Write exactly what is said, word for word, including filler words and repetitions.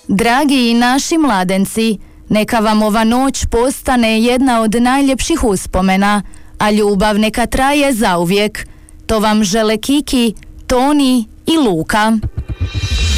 Dragi naši mladenci, neka vam ova noć postane jedna od najljepših uspomena, a ljubav neka traje zauvijek. To vam žele Kiki, Toni i Luka.